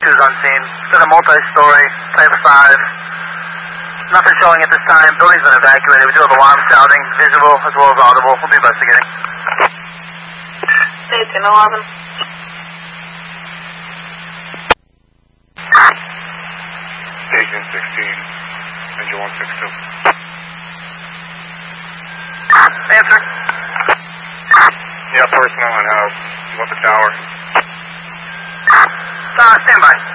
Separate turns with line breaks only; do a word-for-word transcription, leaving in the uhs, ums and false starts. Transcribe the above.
Two's on scene. It's a multi-story, type five. Nothing showing at this time. Building's been evacuated. We do have alarm sounding, visual as well as audible. We'll be investigating.
State ten eleven.
Station sixteen, engine one six two.
Answer.
Yeah, personnel in house. You want the tower?
Uh, stand by.